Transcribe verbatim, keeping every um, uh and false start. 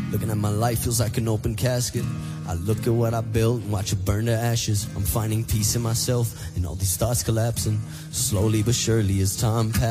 Looking at my life feels like an open casket. I look at what I built and watch it burn to ashes. I'm finding peace in myself and all these thoughts collapsing slowly but surely as time passes.